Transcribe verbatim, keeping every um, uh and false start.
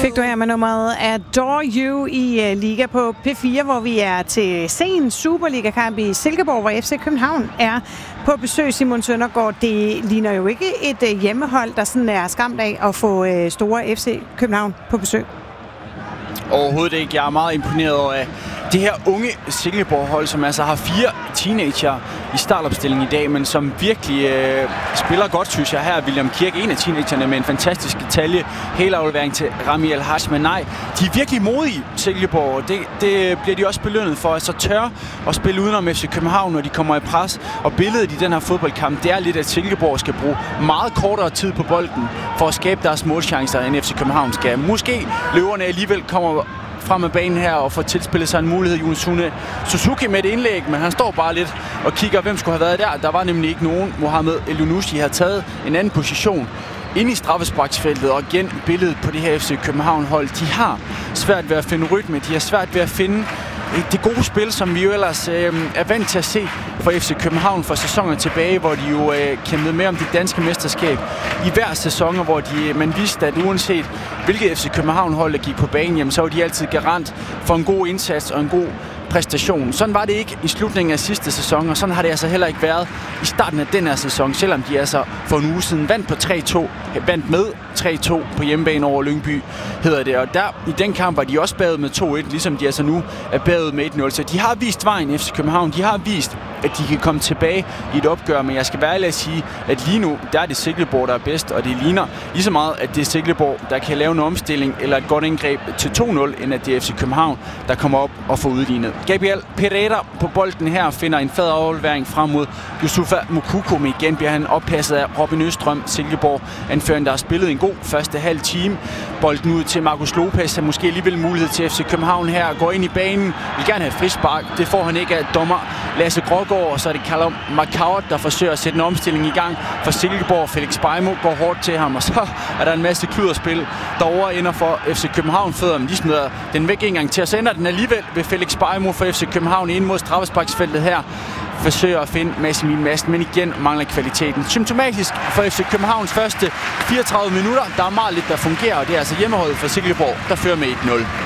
Fik du her med nummeret Adore You i uh, Liga på P fire, hvor vi er til sen Superliga-kamp i Silkeborg, hvor F C København er på besøg. Simon Søndergaard, det ligner jo ikke et uh, hjemmehold, der sådan er skræmt af at få uh, store F C København på besøg. Overhovedet ikke. Jeg er meget imponeret over det her unge Silkeborg-hold, som altså har fire teenager i startopstillingen i dag, men som virkelig øh, spiller godt, synes jeg. Her er William Kirk, en af teenagerne, med en fantastisk detalje. Hele aflevering til Rami El-Haj, men nej, de er virkelig modige, Silkeborg. Det, det bliver de også belønnet for, altså tør at spille udenom F C København, når de kommer i pres. Og billedet i den her fodboldkamp, det er lidt, at Silkeborg skal bruge meget kortere tid på bolden for at skabe deres målchancer, end F C København skal. Måske løverne alligevel kommer frem af banen her og får tilspillet sig en mulighed. Yonesune Suzuki med et indlæg, men han står bare lidt og kigger, hvem skulle have været der. Der var nemlig ikke nogen. Mohamed El-Yunusi har taget en anden position inde i straffesparksfeltet, og igen billedet på det her F C København-hold. De har svært ved at finde rytme, de har svært ved at finde det gode spil, som vi jo ellers øh, er vant til at se fra F C København for sæsoner tilbage, hvor de jo øh, kæmpede med om det danske mesterskab i hver sæson, hvor de, man vidste, at uanset hvilket F C København-hold, der gik på banen, jamen, så var de altid garant for en god indsats og en god præstation. Sådan var det ikke i slutningen af sidste sæson, og sådan har det altså heller ikke været i starten af den her sæson, selvom de altså for en uge siden vandt på tre to, vandt med tre to på hjemmebane over Lyngby, hedder det. Og der i den kamp var de også bagud med to et, ligesom de altså nu er bagud med et nul. Så de har vist vejen, F C København. De har vist, at de kan komme tilbage i et opgør, men jeg skal være ærlig at sige, at lige nu, der er det Silkeborg, der er bedst, og det ligner lige så meget, at det er Silkeborg, der kan lave en omstilling eller et godt indgreb til to nul, end at det er F C København, der kommer op og får udlignet. Gabriel Pereira på bolden her finder en fed aflevering frem mod Yusufa Moukoko, men igen bliver han oppasset af Robin Østrøm, Silkeborg anføreren, der har spillet en god første halv time. Bolden ud til Marcus Lopez, har måske alligevel mulighed til F C København her, går ind i banen, vil gerne have et frispark, det får han ikke af dommer Lasse Grågaard, og så er det Callum McCourt, der forsøger at sætte en omstilling i gang for Silkeborg. Felix Beimo går hårdt til ham, og så er der en masse kluderspil derovre ender for F C København fødder, men de smider den væk en gang til, og så ender den alligevel ved Felix Beimo for F C København ind mod straffesparksfeltet her. Forsøger at finde Massimil Madsen, men igen mangler kvaliteten. Symptomatisk for F C Københavns første fireogtredive minutter. Der er meget lidt, der fungerer, og det er altså hjemmeholdet for Silkeborg, der fører med et nul.